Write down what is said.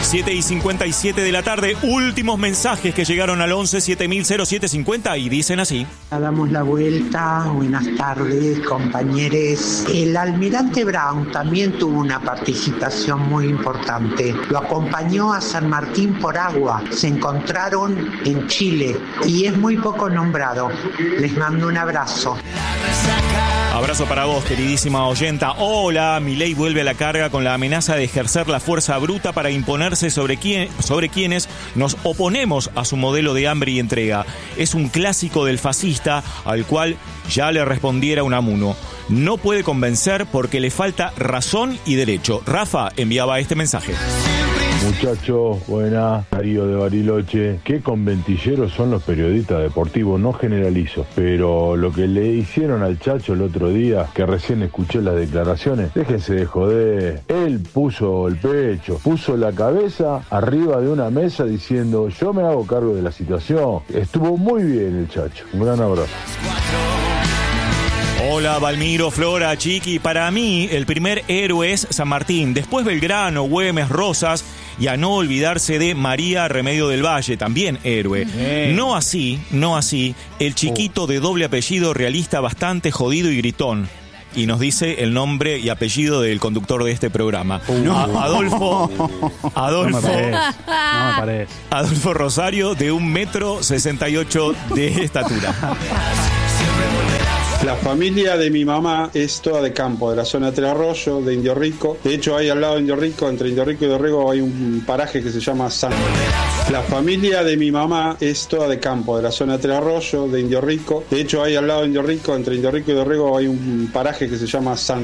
7:57 de la tarde, últimos mensajes que llegaron al 11 7000 0750 y dicen así. Damos la vuelta, buenas tardes compañeros. El almirante Brown también tuvo una participación muy importante. Lo acompañó a San Martín por agua. Se encontraron en Chile y es muy poco nombrado. Les mando un abrazo. Abrazo para vos, queridísima oyenta. Hola, Milei vuelve a la carga con la amenaza de ejercer la fuerza bruta para imponerse sobre quienes nos oponemos a su modelo de hambre y entrega. Es un clásico del fascista al cual ya le respondiera Unamuno. No puede convencer porque le falta razón y derecho. Rafa enviaba este mensaje. Muchachos, buenas, Darío de Bariloche. Qué conventilleros son los periodistas deportivos, no generalizo, pero lo que le hicieron al Chacho el otro día, que recién escuché las declaraciones, déjense de joder. Él puso el pecho, puso la cabeza arriba de una mesa diciendo, yo me hago cargo de la situación. Estuvo muy bien el Chacho. Un gran abrazo. Hola, Valmiro, Flora, Chiqui. Para mí, el primer héroe es San Martín, después Belgrano, Güemes, Rosas y a no olvidarse de María Remedio del Valle, también héroe. No así, el chiquito de doble apellido realista bastante jodido y gritón. Y nos dice el nombre y apellido del conductor de este programa. Adolfo. No me parece. Adolfo Rosario, de 1,68 m de estatura. La familia de mi mamá es toda de campo, de la zona de Tres Arroyos, de Indio Rico. De hecho, ahí al lado de Indio Rico, entre Indio Rico y Dorrego, hay un paraje que se llama San. La familia de mi mamá es toda de campo, de la zona de Tres Arroyos, de Indio Rico. De hecho, ahí al lado de Indio Rico, entre Indio Rico y Dorrego, hay un paraje que se llama San.